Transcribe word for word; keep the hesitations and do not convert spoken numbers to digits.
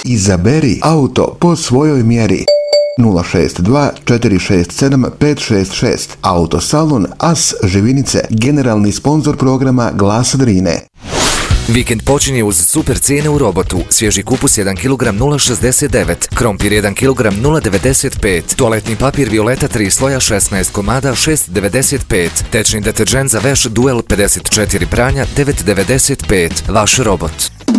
Izaberi auto po svojoj mjeri. nula šest dva četiri šest sedam pet šest šest. Autosalon As Živinice, generalni sponzor programa Glas Drine. Vikend počinje uz super cijene u Robotu. Svježi kupus jedan kilogram nula šezdeset devet, krompir jedan kilogram nula devedeset pet, toaletni papir Violeta tri sloja šesnaest komada šest devedeset pet, tečni deterđent za veš Duel pedeset četiri pranja devet devedeset pet. Vaš Robot.